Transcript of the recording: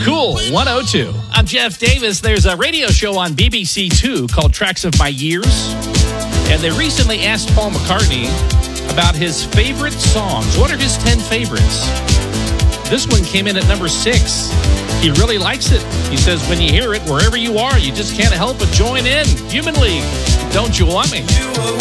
Cool 102. I'm Jeff Davis. There's a radio show on BBC Two called Tracks of My Years. And they recently asked Paul McCartney about his favorite songs. What are his 10 favorites? This one came in at number 6. He really likes it. He says, when you hear it, wherever you are, you just can't help but join in. Human League, Don't You Want Me?